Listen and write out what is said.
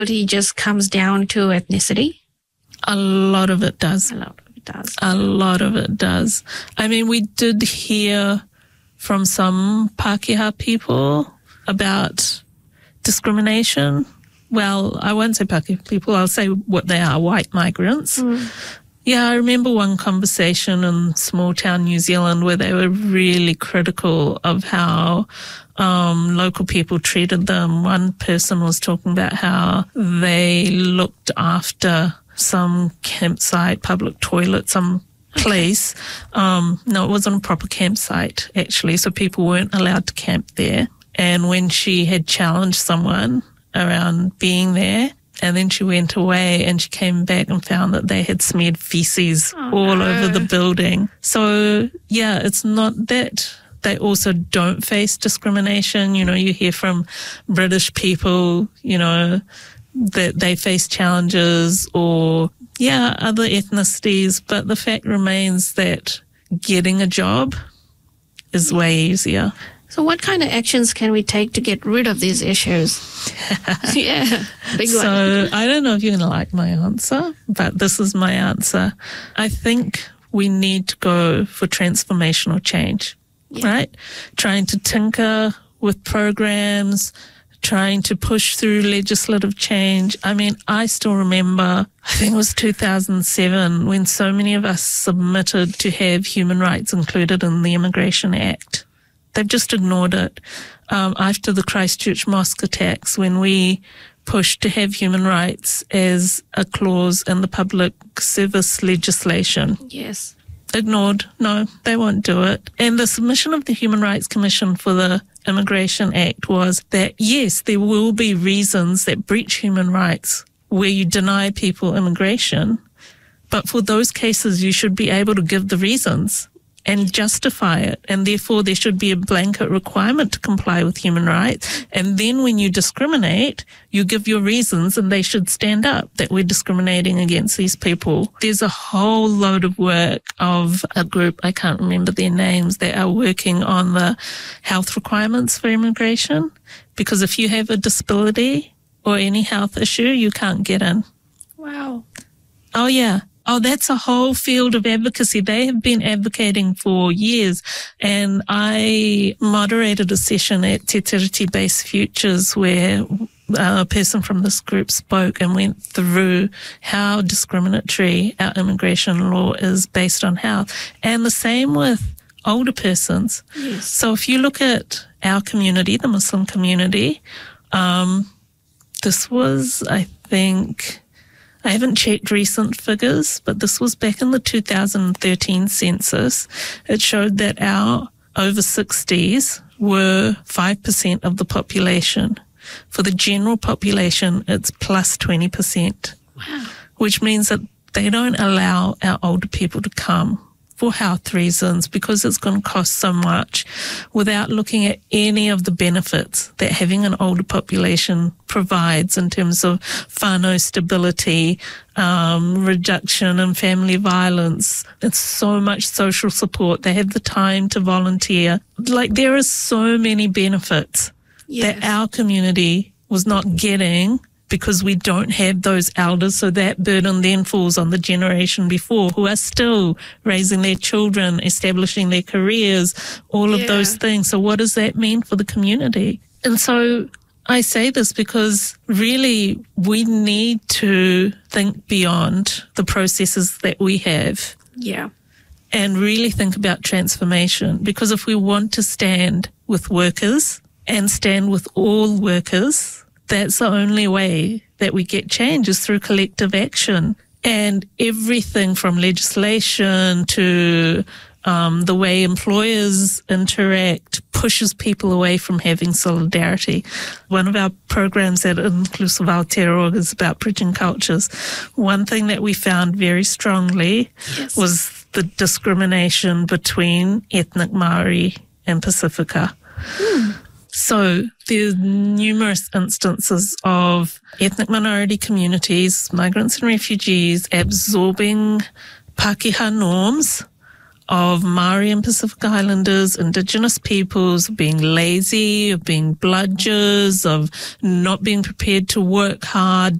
It just comes down to ethnicity? A lot of it does. A lot of it does. A lot of it does. I mean, we did hear from some Pākehā people about discrimination. Well, I won't say Pākehā people, I'll say what they are, white migrants. Yeah, I remember one conversation in small town New Zealand where they were really critical of how local people treated them. One person was talking about how they looked after some campsite, public toilet, some place. No, it wasn't a proper campsite, actually, so people weren't allowed to camp there. And when she had challenged someone around being there, and then she went away and she came back and found that they had smeared feces all over the building. So, yeah, it's not that they also don't face discrimination. You know, you hear from British people, you know, that they face challenges or, yeah, other ethnicities. But the fact remains that getting a job is way easier. So what kind of actions can we take to get rid of these issues? Yeah, big one. So I don't know if you're going to like my answer, but this is my answer. I think we need to go for transformational change, right? Trying to tinker with programs, trying to push through legislative change. I mean, I still remember, I think it was 2007, when so many of us submitted to have human rights included in the Immigration Act. They've just ignored it. After the Christchurch mosque attacks, when we pushed to have human rights as a clause in the public service legislation. Yes. Ignored. No, they won't do it. And the submission of the Human Rights Commission for the Immigration Act was that, yes, there will be reasons that breach human rights where you deny people immigration, but for those cases you should be able to give the reasons and justify it, and therefore there should be a blanket requirement to comply with human rights. And then when you discriminate, you give your reasons and they should stand up that we're discriminating against these people. There's a whole load of work of a group, I can't remember their names, that are working on the health requirements for immigration, because if you have a disability or any health issue, you can't get in. Wow. Oh, yeah. Oh, that's a whole field of advocacy. They have been advocating for years. And I moderated a session at Te Tiriti Base Futures where a person from this group spoke and went through how discriminatory our immigration law is based on health. And the same with older persons. Yes. So if you look at our community, the Muslim community, this was, I think, I haven't checked recent figures, but this was back in the 2013 census. It showed that our over 60s were 5% of the population. For the general population, it's plus 20%. Wow. Which means that they don't allow our older people to come for health reasons because it's going to cost so much, without looking at any of the benefits that having an older population provides in terms of whānau stability, reduction in family violence. It's so much social support. They have the time to volunteer. Like, there are so many benefits that our community was not getting because we don't have those elders. So that burden then falls on the generation before, who are still raising their children, establishing their careers, all of those things. So what does that mean for the community? And so I say this because really we need to think beyond the processes that we have. Yeah. And really think about transformation. Because if we want to stand with workers and stand with all workers, that's the only way that we get change, is through collective action. And everything from legislation to the way employers interact pushes people away from having solidarity. One of our programs at Inclusive Aotearoa is about bridging cultures. One thing that we found very strongly was the discrimination between ethnic Māori and Pacifica. So there's numerous instances of ethnic minority communities, migrants and refugees, absorbing Pākehā norms of Maori and Pacific Islanders, Indigenous peoples, being lazy, of being bludgers, of not being prepared to work hard,